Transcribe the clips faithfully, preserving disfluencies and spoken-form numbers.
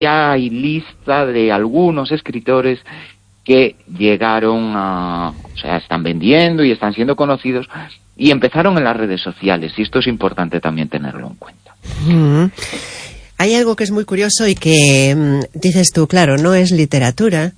ya hay lista de algunos escritores que llegaron a, o sea, están vendiendo y están siendo conocidos y empezaron en las redes sociales, y esto es importante también tenerlo en cuenta. Mm. Hay algo que es muy curioso y que mm, dices tú, claro, no es literatura,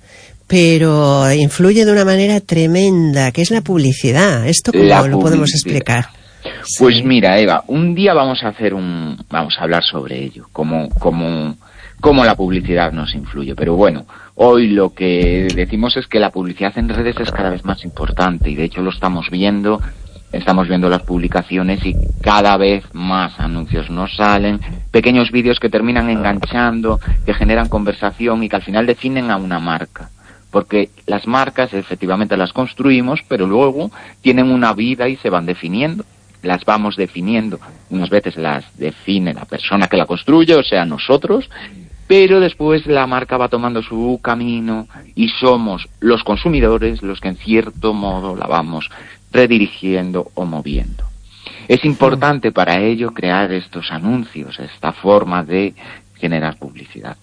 pero influye de una manera tremenda, que es la publicidad. ¿Esto cómo la lo podemos explicar? Pues sí. Mira, Eva, un día vamos a hacer un, vamos a hablar sobre ello, cómo, cómo, cómo la publicidad nos influye. Pero bueno, hoy lo que decimos es que la publicidad en redes es cada vez más importante, y de hecho lo estamos viendo, estamos viendo las publicaciones y cada vez más anuncios nos salen, pequeños vídeos que terminan enganchando, que generan conversación y que al final definen a una marca. Porque las marcas efectivamente las construimos, pero luego tienen una vida y se van definiendo. Las vamos definiendo. Unas veces las define la persona que la construye, o sea, nosotros, pero después la marca va tomando su camino y somos los consumidores los que en cierto modo la vamos redirigiendo o moviendo. Es importante para ello crear estos anuncios, esta forma de generar publicidad.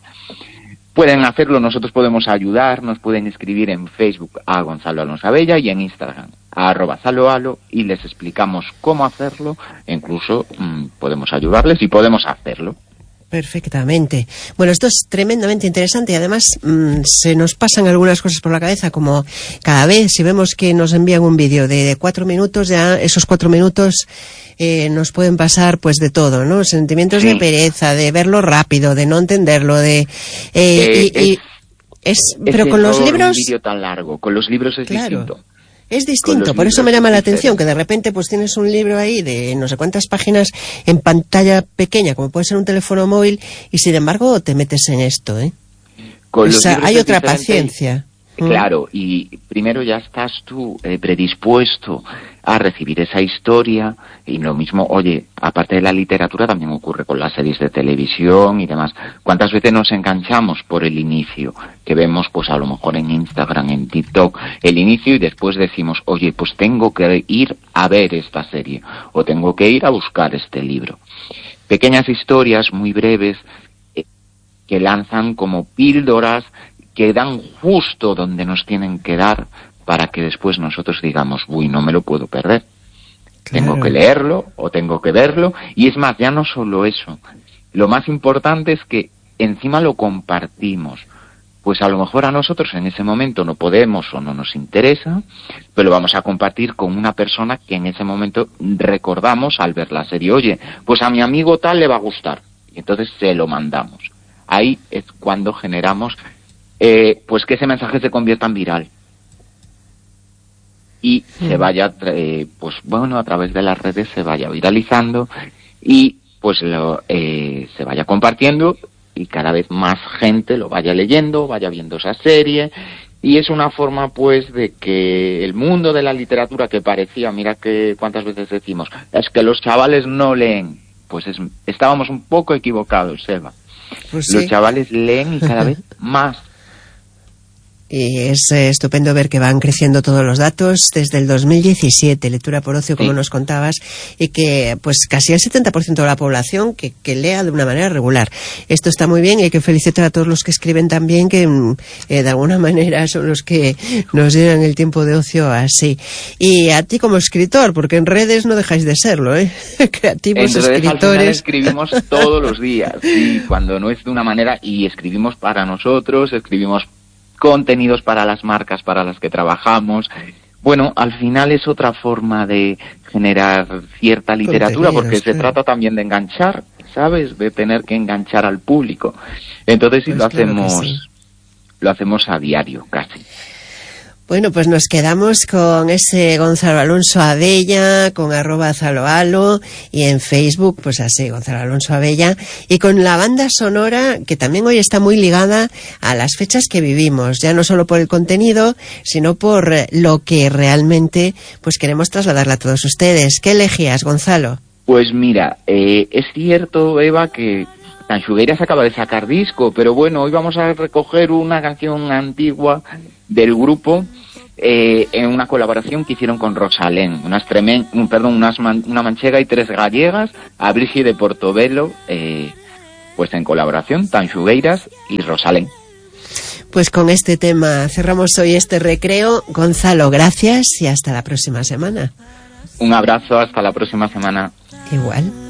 Pueden hacerlo, nosotros podemos ayudar, nos pueden escribir en Facebook a Gonzalo Alonso Abella y en Instagram a arroba zaloalo, y les explicamos cómo hacerlo, e incluso mmm, podemos ayudarles y podemos hacerlo. Perfectamente. Bueno, esto es tremendamente interesante y además mmm, se nos pasan algunas cosas por la cabeza, como cada vez si vemos que nos envían un vídeo de, de cuatro minutos, ya esos cuatro minutos eh, nos pueden pasar pues de todo, ¿no? Sentimientos sí. de pereza, de verlo rápido, de no entenderlo, de... Eh, eh, y, y es, es, pero con los libros... un vídeo tan largo, con los libros es claro. distinto. Es distinto, por eso me llama la atención que de repente pues tienes un libro ahí de no sé cuántas páginas en pantalla pequeña, como puede ser un teléfono móvil, y sin embargo te metes en esto, ¿eh? Con o sea, hay otra diferente. paciencia. Claro, y primero ya estás tú eh, predispuesto a recibir esa historia, y lo mismo, oye, aparte de la literatura también ocurre con las series de televisión y demás. ¿Cuántas veces nos enganchamos por el inicio? Que vemos pues a lo mejor en Instagram, en TikTok, el inicio, y después decimos, oye, pues tengo que ir a ver esta serie, o tengo que ir a buscar este libro. Pequeñas historias muy breves eh, que lanzan como píldoras que dan justo donde nos tienen que dar para que después nosotros digamos, uy, no me lo puedo perder. Claro. Tengo que leerlo o tengo que verlo. Y es más, ya no solo eso. Lo más importante es que encima lo compartimos. Pues a lo mejor a nosotros en ese momento no podemos o no nos interesa, pero lo vamos a compartir con una persona que en ese momento recordamos al ver la serie. Oye, pues a mi amigo tal le va a gustar. Y entonces se lo mandamos. Ahí es cuando generamos... Eh, pues que ese mensaje se convierta en viral y mm. se vaya, eh, pues bueno, a través de las redes se vaya viralizando y pues lo, eh, se vaya compartiendo y cada vez más gente lo vaya leyendo, vaya viendo esa serie, y es una forma pues de que el mundo de la literatura, que parecía, mira que cuántas veces decimos, es que los chavales no leen, pues es, estábamos un poco equivocados, Eva. Pues sí. Los chavales leen y cada vez más. Y es eh, estupendo ver que van creciendo todos los datos desde el dos mil diecisiete, lectura por ocio, como sí. nos contabas, y que pues casi el setenta por ciento de la población que, que lea de una manera regular. Esto está muy bien y hay que felicitar a todos los que escriben también, que eh, de alguna manera son los que nos llenan el tiempo de ocio así. Y a ti como escritor, porque en redes no dejáis de serlo, ¿eh? Creativos en redes, escritores. Al final escribimos todos los días, y cuando no es de una manera, y escribimos para nosotros, escribimos contenidos para las marcas para las que trabajamos. Bueno, al final es otra forma de generar cierta literatura, porque se claro. trata también de enganchar, ¿sabes? De tener que enganchar al público. Entonces sí, pues lo claro hacemos sí. lo hacemos a diario, casi. Bueno, pues nos quedamos con ese Gonzalo Alonso Abella, con arroba zaloalo, y en Facebook, pues así, Gonzalo Alonso Abella, y con la banda sonora, que también hoy está muy ligada a las fechas que vivimos, ya no solo por el contenido, sino por lo que realmente pues queremos trasladarle a todos ustedes. ¿Qué elegías, Gonzalo? Pues mira, eh, es cierto, Eva, que Tanxugueiras acaba de sacar disco, pero bueno, hoy vamos a recoger una canción antigua del grupo, eh, en una colaboración que hicieron con Rosalén, unas tremen, perdón, unas man, una manchega y tres gallegas, a Brigi de Portobelo, eh, pues en colaboración Tanxugueiras y Rosalén. Pues con este tema cerramos hoy este recreo. Gonzalo, gracias y hasta la próxima semana. Un abrazo, hasta la próxima semana. Igual.